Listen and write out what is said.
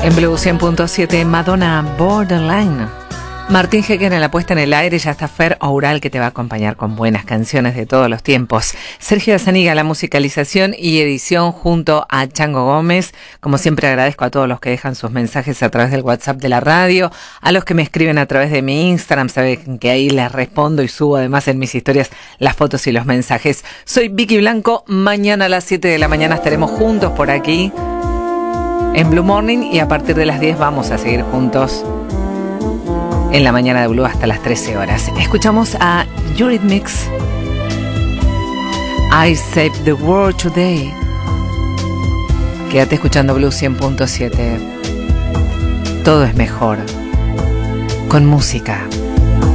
En Blue 100.7, Madonna, Borderline. Martín Hecker en la puesta en el aire, ya está Fer Oural que te va a acompañar con buenas canciones de todos los tiempos. Sergio Azaniga, la musicalización y edición junto a Chango Gómez. Como siempre agradezco a todos los que dejan sus mensajes a través del WhatsApp de la radio, a los que me escriben a través de mi Instagram, saben que ahí les respondo y subo además en mis historias las fotos y los mensajes. Soy Vicky Blanco, mañana a las 7 de la mañana estaremos juntos por aquí en Blue Morning y a partir de las 10 vamos a seguir juntos en la mañana de Blue hasta las 13 horas. Escuchamos a Eurythmics, I Saved the World Today. Quédate escuchando Blue 100.7. Todo es mejor con música.